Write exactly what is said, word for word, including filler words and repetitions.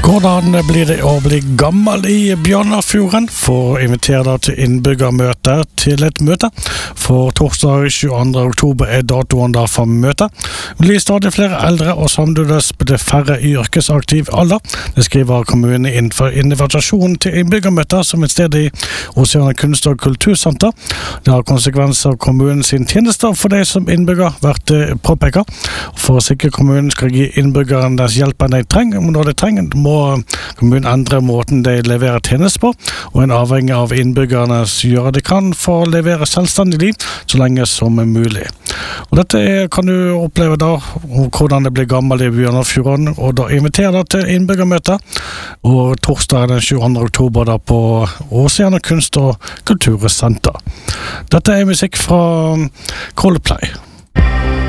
Hvordan blir det å bli gammel i Bjørnafjorden? For inviterer deg til innbyggermøte til et møte. For torsdag tjueandre oktober er datoen da for møte. Det blir stadig flere eldre, og samtidig blir det færre i yrkesaktiv alder. Det skriver kommunen innenfor invitasjonen til innbyggermøte som et sted i Oceana kunst- og kultursenter. Det har konsekvenser av kommunen sin tjenester for de som innbygger vært påpeker. For å sikre kommunen skal gi innbyggeren den hjelpen de trenger, men når de trenger, må kommunen endre måten de leverer tjenester på, og en avhengig av innbyggerne gjør de kan for å levere selvstendig liv så lenge som er mulig. Og dette er, kan du oppleve da, hvordan det blir gammel i Bjørnafjorden, og da inviterer deg til innbyggermøte, og torsdag den tjueandre oktober da på Oceana kunst- og kultursenter. Dette er musikk fra Coldplay.